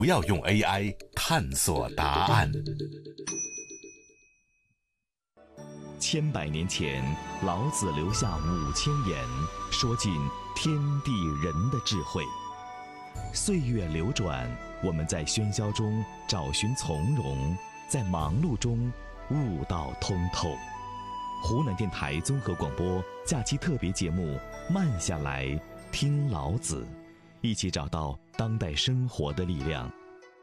不要用 AI 探索答案。 100年前，老子留下5000言，说尽天地人的智慧。岁月流转，我们在喧嚣中找寻从容，在忙碌中悟道通透。湖南电台综合广播假期特别节目《慢下来听老子》，一起找到当代生活的力量。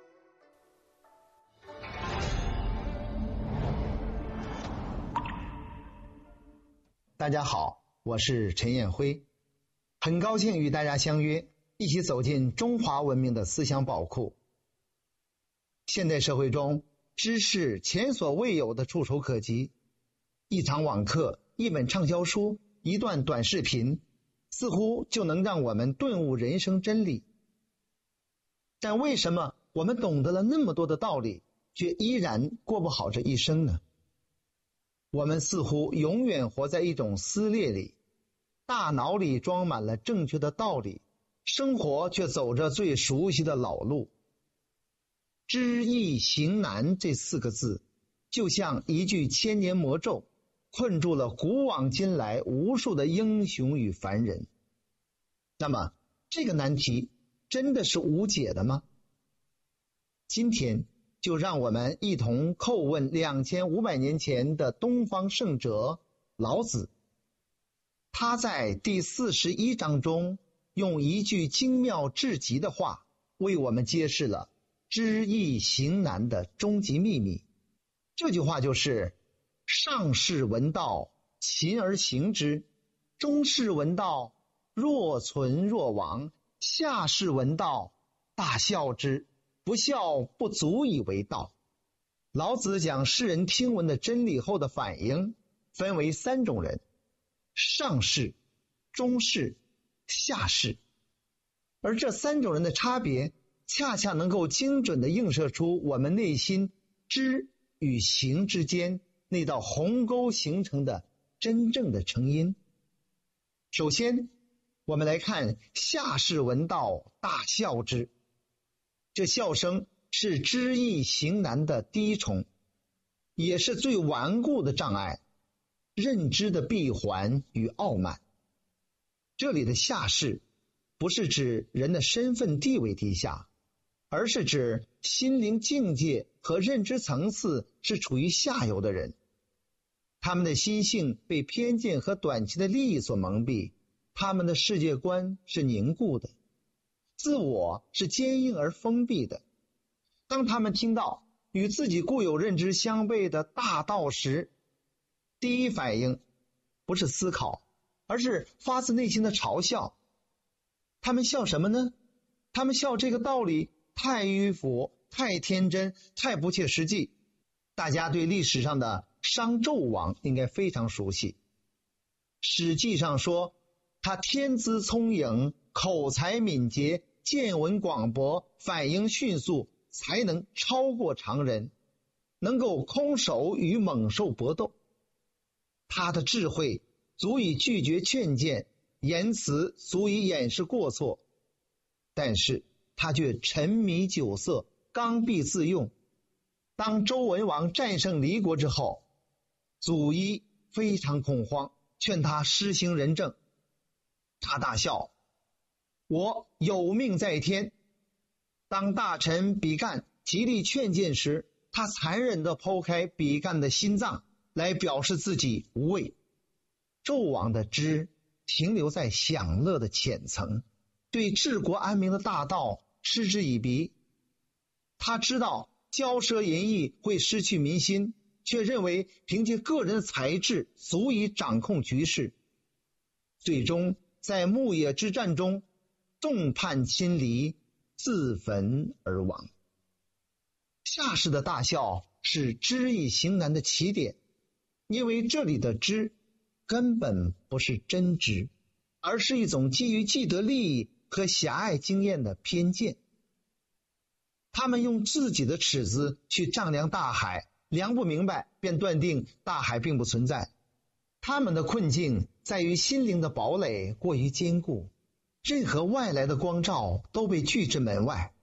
大家好，我是陈彦辉，很高兴与大家相约，一起走进中华文明的思想宝库。现代社会中，知识前所未有的触手可及，一场网课、一本畅销书、一段短视频，似乎就能让我们顿悟人生真理。但为什么我们懂得了那么多的道理，却依然过不好这一生呢？我们似乎永远活在一种撕裂里，大脑里装满了正确的道理，生活却走着最熟悉的老路。知易行难这4个字，就像一句千年魔咒，困住了古往今来无数的英雄与凡人。那么，这个难题真的是无解的吗？今天就让我们一同叩问2500年前的东方圣哲老子。他在第41章中用一句精妙至极的话，为我们揭示了知易行难的终极秘密。这句话就是：上士闻道，勤而行之；中士闻道，若存若亡；下士闻道，大笑之。不孝不足以为道。老子讲世人听闻的真理后的反应分为3种人：上士、中士、下士。而这3种人的差别，恰恰能够精准地映射出我们内心知与行之间那道鸿沟形成的真正的成因。首先，我们来看下士闻道，大笑之。这笑声是知易行难的第一重，也是最顽固的障碍，认知的闭环与傲慢。这里的下士不是指人的身份地位低下，而是指心灵境界和认知层次是处于下游的人。他们的心性被偏见和短期的利益所蒙蔽，他们的世界观是凝固的，自我是坚硬而封闭的。当他们听到与自己固有认知相悖的大道时，第一反应不是思考，而是发自内心的嘲笑。他们笑什么呢？他们笑这个道理太迂腐、太天真、太不切实际。大家对历史上的商纣王应该非常熟悉。史记上说，他天资聪颖，口才敏捷，见闻广博，反应迅速，才能超过常人，能够空手与猛兽搏斗。他的智慧足以拒绝劝谏，言辞足以掩饰过错，但是他却沉迷酒色，刚愎自用。当周文王战胜黎国之后，祖乙非常恐慌，劝他施行仁政。他大笑，我有命在天。当大臣比干极力劝谏时，他残忍地剖开比干的心脏，来表示自己无畏。纣王的知停留在享乐的浅层，对治国安民的大道嗤之以鼻。他知道骄奢淫逸会失去民心，却认为凭借个人的才智足以掌控局势。最终在牧野之战中众叛亲离，自焚而亡。下士的大笑是知易行难的起点，因为这里的知根本不是真知，而是一种基于既得利益和狭隘经验的偏见。他们用自己的尺子去丈量大海，量不明白便断定大海并不存在。他们的困境在于心灵的堡垒过于坚固，任何外来的光照都被拒之门外。